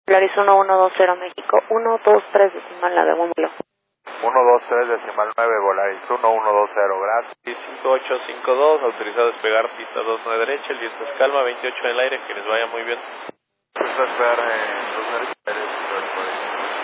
Polaris 1120 México, 123 decimal 9, buen vuelo. 123 decimal 9, Volaris 1120, gracias. 5852, autorizado a despegar pista 29 derecha, el viento es calma, 28 en el aire, que les vaya muy bien. Pues a esperar en 2 derecha.